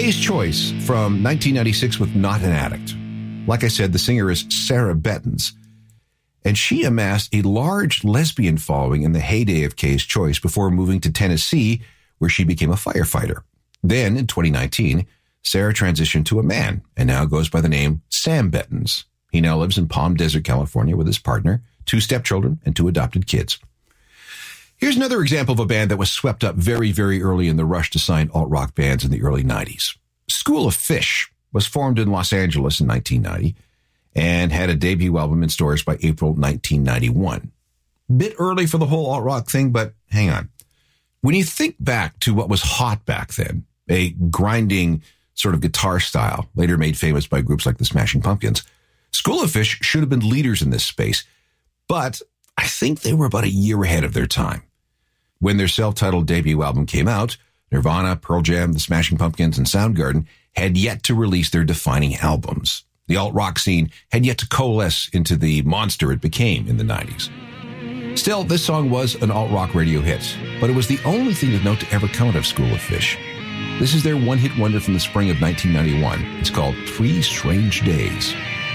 Kay's Choice from 1996 with Not an Addict. Like I said, the singer is Sarah Bettens, and she amassed a large lesbian following in the heyday of Kay's Choice before moving to Tennessee, where she became a firefighter. Then, in 2019, Sarah transitioned to a man and now goes by the name Sam Bettens. He now lives in Palm Desert, California with his partner, 2 stepchildren, and 2 adopted kids. Here's another example of a band that was swept up very, very early in the rush to sign alt-rock bands in the early 90s. School of Fish was formed in Los Angeles in 1990 and had a debut album in stores by April 1991. Bit early for the whole alt-rock thing, but hang on. When you think back to what was hot back then, a grinding sort of guitar style, later made famous by groups like the Smashing Pumpkins, School of Fish should have been leaders in this space, but I think they were about a year ahead of their time. When their self-titled debut album came out, Nirvana, Pearl Jam, the Smashing Pumpkins, and Soundgarden had yet to release their defining albums. The alt-rock scene had yet to coalesce into the monster it became in the 90s. Still, this song was an alt-rock radio hit, but it was the only thing of note to ever come out of School of Fish. This is their one-hit wonder from the spring of 1991. It's called 3 Strange Days.